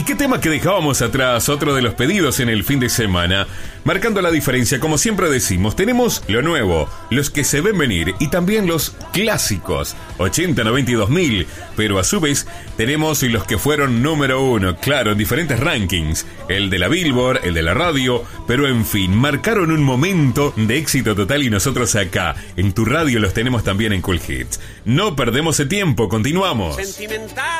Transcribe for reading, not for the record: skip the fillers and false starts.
qué tema que dejábamos atrás? Otro de los pedidos en el fin de semana. Marcando la diferencia, como siempre decimos, tenemos lo nuevo, los que se ven venir y también los clásicos, 80, 90 y 2000. Pero a su vez tenemos los que fueron número uno, claro, en diferentes rankings. El de la Billboard, el de la radio, pero en fin, marcaron un momento de éxito total y nosotros acá, en tu radio, los tenemos también en Cool Hits. No perdemos el tiempo, continuamos. Sentimental.